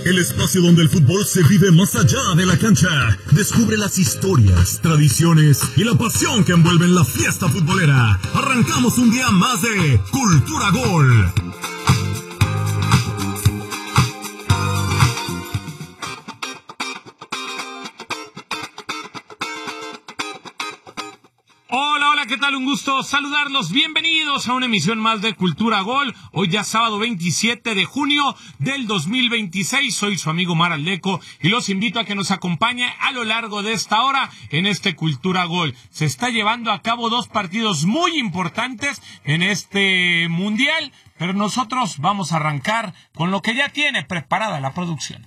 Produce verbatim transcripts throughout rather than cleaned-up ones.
el espacio donde el fútbol se vive más allá de la cancha. Descubre las historias, tradiciones y la pasión que envuelven la fiesta futbolera. Arrancamos un día más de Cultura Gol. Hola, hola, ¿qué tal? Un gusto saludarlos. Bienvenidos a una emisión más de Cultura Gol. Hoy ya sábado veintisiete de junio del dos mil veintiséis. Soy su amigo Mar Aldeco y los invito a que nos acompañe a lo largo de esta hora en este Cultura Gol. Se está llevando a cabo dos partidos muy importantes en este mundial, pero nosotros vamos a arrancar con lo que ya tiene preparada la producción.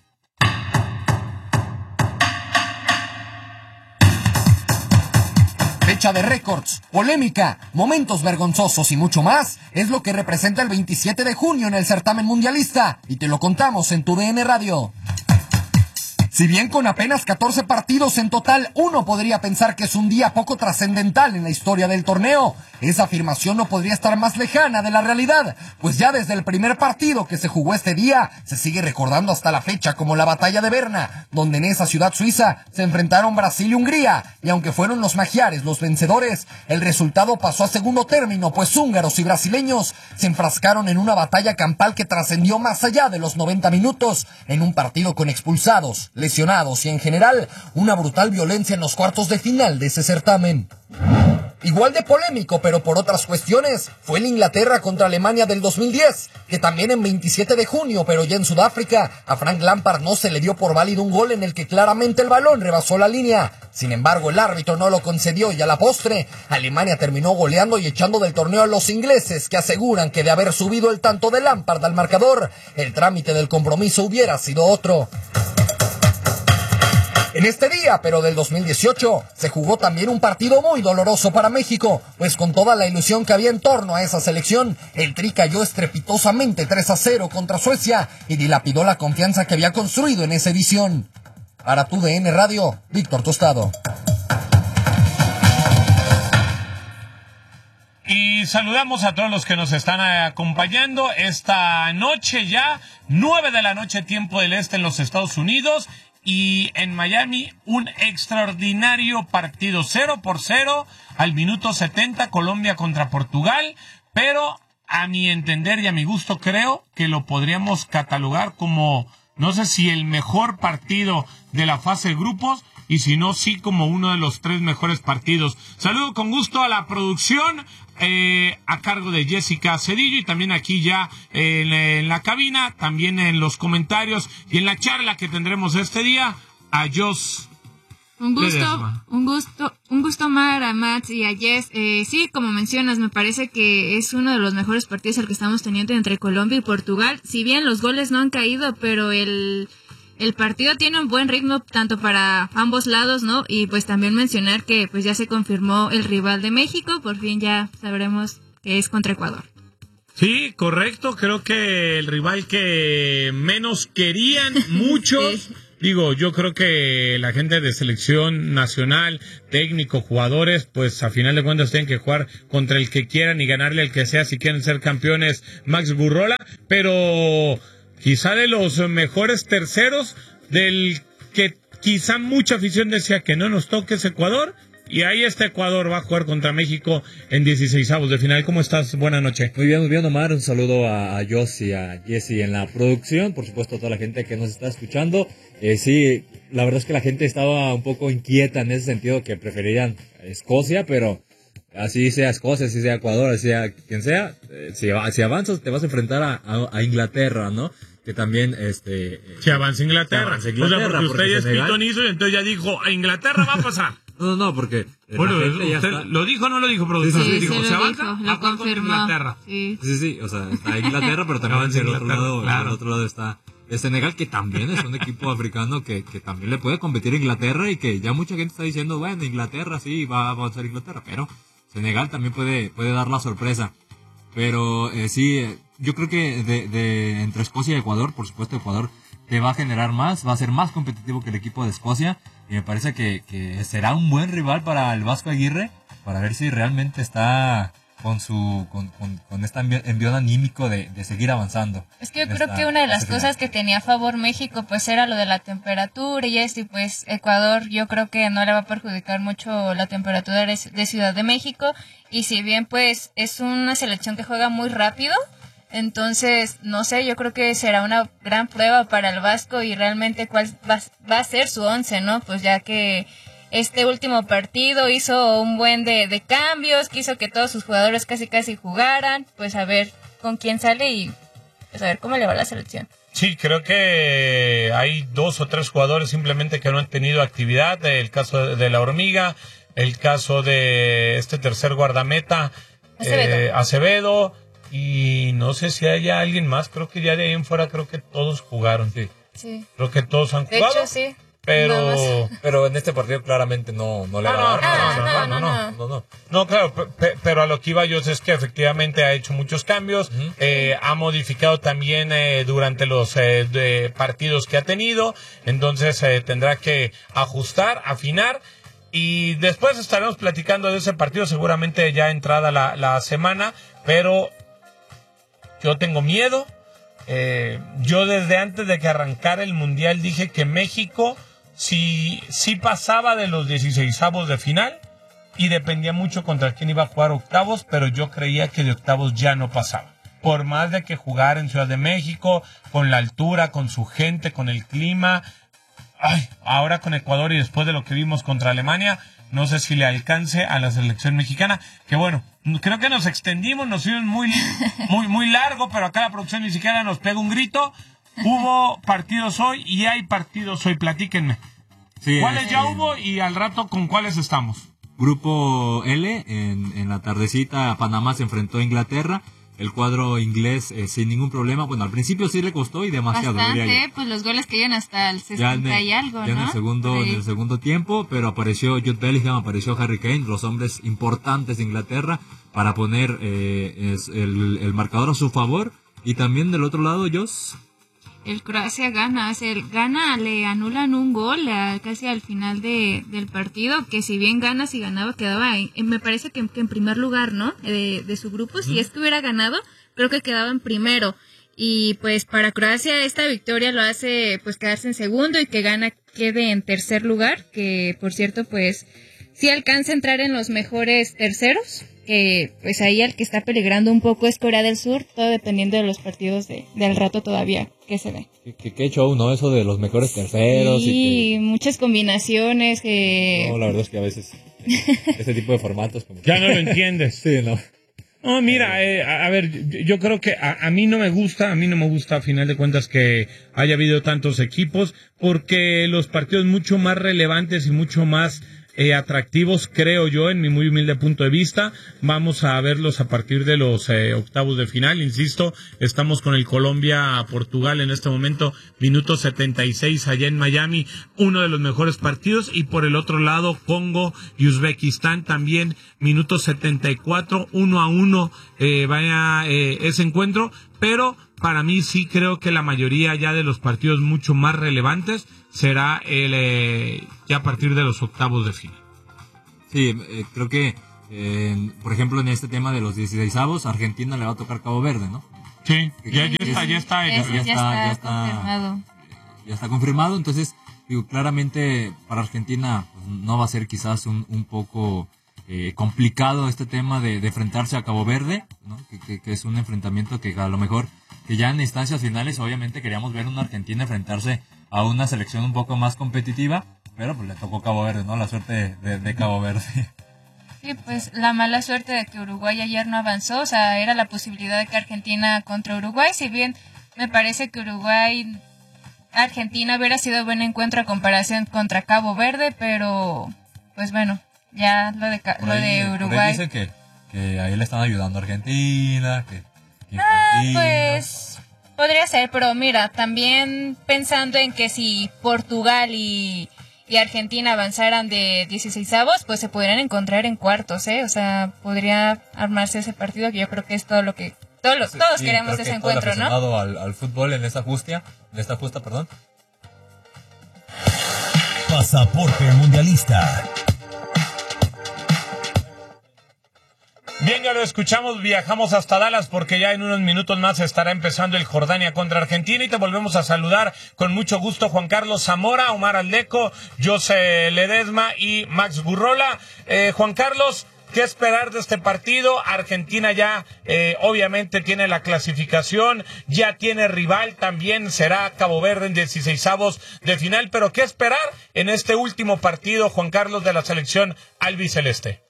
Fecha de récords, polémica, momentos vergonzosos y mucho más es lo que representa el veintisiete de junio en el certamen mundialista, y te lo contamos en tu D N Radio. Si bien con apenas catorce partidos en total, uno podría pensar que es un día poco trascendental en la historia del torneo, esa afirmación no podría estar más lejana de la realidad, pues ya desde el primer partido que se jugó este día, se sigue recordando hasta la fecha como la batalla de Berna, donde en esa ciudad suiza se enfrentaron Brasil y Hungría, y aunque fueron los magiares los vencedores, el resultado pasó a segundo término, pues húngaros y brasileños se enfrascaron en una batalla campal que trascendió más allá de los noventa minutos, en un partido con expulsados, lesionados y en general una brutal violencia en los cuartos de final de ese certamen. Igual de polémico, pero por otras cuestiones, fue el Inglaterra contra Alemania del dos mil diez, que también en veintisiete de junio, pero ya en Sudáfrica, a Frank Lampard no se le dio por válido un gol en el que claramente el balón rebasó la línea. Sin embargo, el árbitro no lo concedió y a la postre, Alemania terminó goleando y echando del torneo a los ingleses, que aseguran que de haber subido el tanto de Lampard al marcador, el trámite del compromiso hubiera sido otro. En este día, pero del dos mil dieciocho, se jugó también un partido muy doloroso para México, pues con toda la ilusión que había en torno a esa selección, el Tri cayó estrepitosamente tres a cero contra Suecia y dilapidó la confianza que había construido en esa edición. Para tu D N Radio, Víctor Tostado. Y saludamos a todos los que nos están acompañando esta noche ya, nueve de la noche, tiempo del este en los Estados Unidos. Y en Miami, un extraordinario partido, cero por cero, al minuto setenta, Colombia contra Portugal, pero a mi entender y a mi gusto creo que lo podríamos catalogar como, no sé si el mejor partido de la fase de grupos, y si no, sí como uno de los tres mejores partidos. Saludo con gusto a la producción, eh, a cargo de Jessica Cedillo, y también aquí ya eh, en, en la cabina, también en los comentarios y en la charla que tendremos este día, a Jos. Un gusto, un gusto, un gusto Mar, a Matt y a Jess. Eh, sí, como mencionas, me parece que es uno de los mejores partidos el que estamos teniendo entre Colombia y Portugal. Si bien los goles no han caído, pero el... El partido tiene un buen ritmo tanto para ambos lados, ¿no? Y pues también mencionar que pues ya se confirmó el rival de México, por fin ya sabremos que es contra Ecuador. Sí, correcto, creo que el rival que menos querían muchos, sí. Digo, yo creo que la gente de selección nacional, técnico, jugadores, pues a final de cuentas tienen que jugar contra el que quieran y ganarle al que sea si quieren ser campeones, Max Burrola, pero quizá de los mejores terceros, del que quizá mucha afición decía que no nos toque es Ecuador, y ahí está Ecuador, va a jugar contra México en dieciseisavos de final. ¿Cómo estás? Buenas noches. Muy bien, muy bien, Omar, un saludo a, a Jos y a Jesse en la producción, por supuesto a toda la gente que nos está escuchando. Eh, sí, la verdad es que la gente estaba un poco inquieta en ese sentido, que preferirían Escocia, pero así sea Escocia, así sea Ecuador, así sea quien sea, eh, si, si avanzas te vas a enfrentar a, a, a Inglaterra, ¿no? Que también, este... Se avanza Inglaterra. Se avanza Inglaterra. O sea, porque, porque usted ya es Senegal... pitonizo y entonces ya dijo, a Inglaterra va a pasar. No, no, porque... Bueno, usted está... ¿lo dijo o no lo dijo, productor? Sí, sí, dijo, se, se lo avanza, dijo, lo confirmó. Inglaterra. Sí. sí, sí, o sea, está Inglaterra, pero también del otro lado, claro. del otro lado está el Senegal, que también es un equipo africano que, que también le puede competir a Inglaterra, y que ya mucha gente está diciendo, bueno, Inglaterra sí, va a avanzar Inglaterra, pero Senegal también puede, puede dar la sorpresa. Pero eh, sí, eh, yo creo que de, de entre Escocia y Ecuador, por supuesto Ecuador te va a generar más, va a ser más competitivo que el equipo de Escocia, y me parece que, que será un buen rival para el Vasco Aguirre, para ver si realmente está con su con, con, con este envión anímico de, de seguir avanzando. Es que yo creo esta, que una de las cosas que tenía a favor México pues era lo de la temperatura y esto, y pues Ecuador yo creo que no le va a perjudicar mucho la temperatura de Ciudad de México, y si bien pues es una selección que juega muy rápido, entonces no sé, yo creo que será una gran prueba para el Vasco y realmente cuál va, va a ser su once, ¿no? Pues ya que este último partido hizo un buen de, de cambios, quiso que todos sus jugadores casi casi jugaran, pues a ver con quién sale y pues a ver cómo le va a la selección. Sí, creo que hay dos o tres jugadores simplemente que no han tenido actividad, el caso de la Hormiga, el caso de este tercer guardameta, Acevedo, eh, Acevedo y no sé si haya alguien más, creo que ya de ahí en fuera creo que todos jugaron, sí. Sí. Creo que todos han jugado. De hecho, sí. Pero pero en este partido claramente no, no le va a dar. No, no, no, no, no, no, no. No, claro, pe- pero a lo que iba yo es que efectivamente ha hecho muchos cambios, uh-huh. eh, ha modificado también eh, durante los eh, de partidos que ha tenido, entonces eh, tendrá que ajustar, afinar, y después estaremos platicando de ese partido seguramente ya entrada la, la semana, pero yo tengo miedo. Eh, yo desde antes de que arrancara el Mundial dije que México sí, sí pasaba de los dieciseisavos de final y dependía mucho contra quién iba a jugar octavos, pero yo creía que de octavos ya no pasaba. Por más de que jugara en Ciudad de México, con la altura, con su gente, con el clima, ay, ahora con Ecuador y después de lo que vimos contra Alemania, no sé si le alcance a la selección mexicana, que bueno, creo que nos extendimos, nos fuimos muy, muy, muy largo, pero acá la producción ni siquiera nos pega un grito. Hubo partidos hoy y hay partidos hoy, platíquenme. Sí, ¿cuáles ya hubo y al rato con cuáles estamos? Grupo L, en, en la tardecita Panamá se enfrentó a Inglaterra. El cuadro inglés eh, sin ningún problema. Bueno, al principio sí le costó y demasiado. Bastante, pues los goles que llegan hasta el sesenta y algo, ¿no? Ya en el segundo, sí. en el segundo tiempo, pero apareció Jude Bellingham, apareció Harry Kane, los hombres importantes de Inglaterra, para poner eh, es el, el marcador a su favor. Y también del otro lado, Jos. El Croacia gana, o sea, el gana, le anulan un gol a, casi al final de, del partido, que si bien gana, si ganaba, quedaba, en, me parece que, que en primer lugar, ¿no? De, de su grupo, mm. si es que hubiera ganado, creo que quedaba en primero. Y pues para Croacia esta victoria lo hace pues quedarse en segundo y que gana quede en tercer lugar, que por cierto pues sí alcanza a entrar en los mejores terceros. Que pues ahí el que está peligrando un poco es Corea del Sur, todo dependiendo de los partidos de del rato todavía que se ve. Qué, qué show, ¿no? Eso de los mejores terceros. Sí, y que... muchas combinaciones que... No, la verdad es que a veces ese tipo de formatos... Como... Ya no lo entiendes. Sí, ¿no? No, mira, eh, a, a ver, yo, yo creo que a, a mí no me gusta, a mí no me gusta a final de cuentas que haya habido tantos equipos, porque los partidos mucho más relevantes y mucho más... Eh, atractivos, creo yo, en mi muy humilde punto de vista. Vamos a verlos a partir de los eh, octavos de final. Insisto, estamos con el Colombia-Portugal en este momento, minuto setenta y seis allá en Miami, uno de los mejores partidos. Y por el otro lado, Congo y Uzbekistán también, minuto setenta y cuatro, uno a uno, eh, vaya eh, ese encuentro. Pero para mí sí creo que la mayoría ya de los partidos mucho más relevantes será el eh, ya a partir de los octavos de final. Sí, eh, creo que, eh, por ejemplo, en este tema de los dieciseisavos, Argentina le va a tocar Cabo Verde, ¿no? Sí, ya, ya está, ya está, ya, ya, ya está, ya está confirmado. Ya está confirmado, entonces, digo, claramente para Argentina pues, no va a ser quizás un, un poco eh, complicado este tema de, de enfrentarse a Cabo Verde, ¿no? Que, que, que es un enfrentamiento que a lo mejor, que ya en instancias finales, obviamente queríamos ver una Argentina enfrentarse a una selección un poco más competitiva, pero pues le tocó Cabo Verde, ¿no? La suerte de, de Cabo Verde. Sí, pues la mala suerte de que Uruguay ayer no avanzó, o sea, era la posibilidad de que Argentina contra Uruguay, si bien me parece que Uruguay, Argentina hubiera sido buen encuentro a comparación contra Cabo Verde, pero pues bueno, ya lo de, lo ahí, de Uruguay. Por ahí dicen que, que ahí le están ayudando a Argentina, que... que ah, pues... Podría ser, pero mira, también pensando en que si Portugal y, y Argentina avanzaran de dieciseisavos, pues se podrían encontrar en cuartos, ¿eh? O sea, podría armarse ese partido, que yo creo que es todo lo que todos, los, todos sí, queremos ese que encuentro, ¿no? Al, al fútbol en esta justa, en esta justa, perdón. Pasaporte Mundialista. Bien, ya lo escuchamos, viajamos hasta Dallas porque ya en unos minutos más estará empezando el Jordania contra Argentina y te volvemos a saludar con mucho gusto Juan Carlos Zamora, Omar Aldeco, José Ledesma y Max Gurrola. Eh, Juan Carlos, ¿qué esperar de este partido? Argentina ya eh, obviamente tiene la clasificación, ya tiene rival, también será Cabo Verde en dieciseisavos de final, pero ¿qué esperar en este último partido, Juan Carlos, de la selección albiceleste?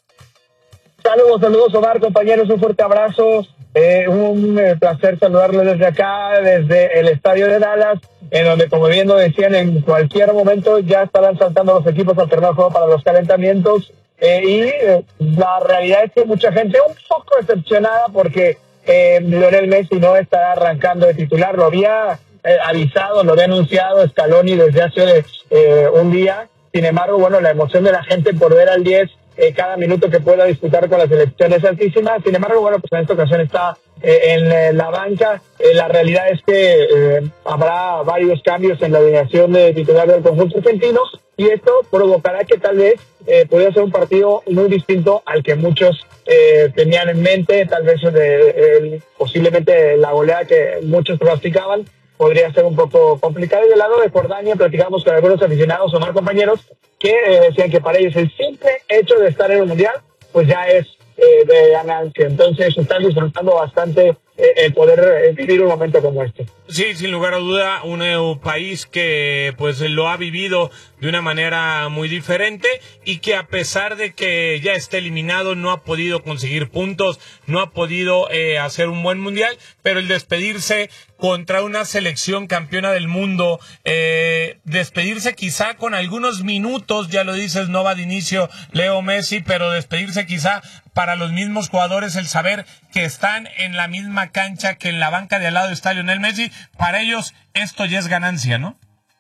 Saludos, saludos Omar, compañeros, un fuerte abrazo, eh, un eh, placer saludarles desde acá, desde el estadio de Dallas, en donde, como bien lo decían, en cualquier momento ya estarán saltando los equipos al terreno de juego para los calentamientos, eh, y eh, la realidad es que mucha gente un poco decepcionada porque eh, Lionel Messi no estará arrancando de titular, lo había eh, avisado, lo había anunciado Scaloni desde hace eh, un día. Sin embargo, bueno, la emoción de la gente por ver al diez eh, cada minuto que pueda disputar con la selección es altísima. Sin embargo, bueno, pues en esta ocasión está eh, en eh, la banca. Eh, la realidad es que eh, habrá varios cambios en la alineación de titular del conjunto argentino y esto provocará que tal vez eh, pudiera ser un partido muy distinto al que muchos eh, tenían en mente, tal vez de, eh, posiblemente la goleada que muchos pronosticaban podría ser un poco complicado. Y del lado de Jordania platicamos con algunos aficionados o más compañeros que eh, decían que para ellos el simple hecho de estar en el Mundial pues ya es eh, de ganancia. Entonces están disfrutando bastante eh, el poder eh, vivir un momento como este. Sí, sin lugar a duda, un eh, país que pues lo ha vivido de una manera muy diferente y que a pesar de que ya está eliminado no ha podido conseguir puntos, no ha podido eh, hacer un buen mundial, pero el despedirse contra una selección campeona del mundo, eh, despedirse quizá con algunos minutos, ya lo dices, no va de inicio Leo Messi, pero despedirse quizá para los mismos jugadores el saber que están en la misma cancha, que en la banca de al lado está Lionel Messi, para ellos esto ya es ganancia, ¿no?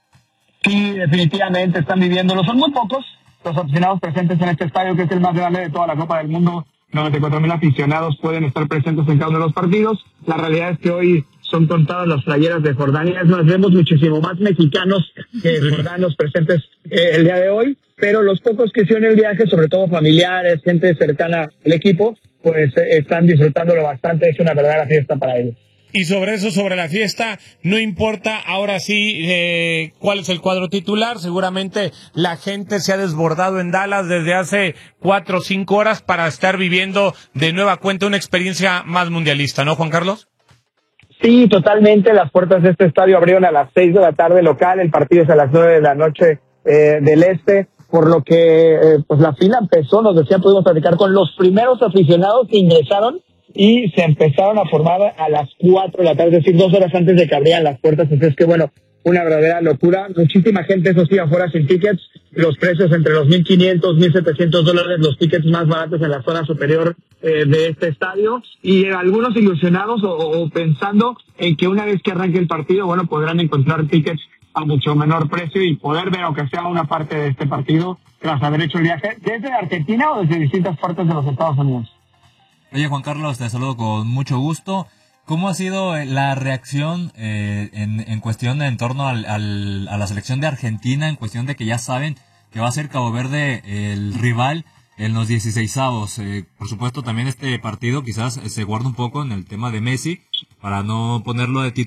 Sí, definitivamente están viviéndolo. Son muy pocos los aficionados presentes en este estadio, que es el más grande de toda la Copa del Mundo. noventa y cuatro mil aficionados pueden estar presentes en cada uno de los partidos. La realidad es que hoy son contadas las playeras de Jordania. Es más, vemos muchísimo más mexicanos que jordanos presentes eh, el día de hoy. Pero los pocos que hicieron el viaje, sobre todo familiares, gente cercana al equipo, pues eh, están disfrutándolo bastante. Es una verdadera fiesta para ellos. Y sobre eso, sobre la fiesta, no importa ahora sí eh, cuál es el cuadro titular, seguramente la gente se ha desbordado en Dallas desde hace cuatro o cinco horas para estar viviendo de nueva cuenta una experiencia más mundialista, ¿no, Juan Carlos? Sí, totalmente, las puertas de este estadio abrieron a las seis de la tarde local, el partido es a las nueve de la noche eh, del este, por lo que eh, pues la fila empezó, nos decía, pudimos platicar con los primeros aficionados que ingresaron, y se empezaron a formar a las cuatro de la tarde, es decir, dos horas antes de que abrieran las puertas. Entonces, que bueno, una verdadera locura. Muchísima gente, eso sí, afuera sin tickets. Los precios entre los mil quinientos, mil setecientos dólares, los tickets más baratos en la zona superior eh, de este estadio. Y eh, algunos ilusionados o, o pensando en que una vez que arranque el partido, bueno, podrán encontrar tickets a mucho menor precio y poder ver, aunque sea una parte de este partido, tras haber hecho el viaje desde Argentina o desde distintas partes de los Estados Unidos. Oye, Juan Carlos, te saludo con mucho gusto. ¿Cómo ha sido la reacción eh, en, en cuestión en torno al, al, a la selección de Argentina, en cuestión de que ya saben que va a ser Cabo Verde el rival en los dieciseisavos? Eh, por supuesto, también este partido quizás se guarda un poco en el tema de Messi, para no ponerlo de titular.